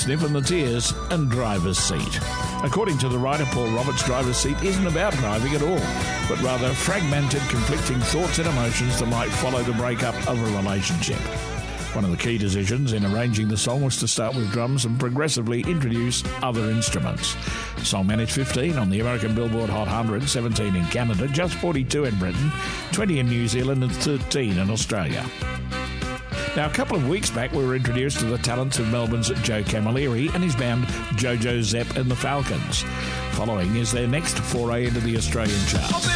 Sniffing the Tears and Driver's Seat. According to the writer, Paul Roberts, Driver's Seat isn't about driving at all, but rather fragmented, conflicting thoughts and emotions that might follow the breakup of a relationship. One of the key decisions in arranging the song was to start with drums and progressively introduce other instruments. The song managed 15 on the American Billboard Hot 100, 17 in Canada, just 42 in Britain, 20 in New Zealand and 13 in Australia. Now, a couple of weeks back, we were introduced to the talents of Melbourne's Joe Camilleri and his band Jojo Zepp and the Falcons. Following is their next foray into the Australian charts.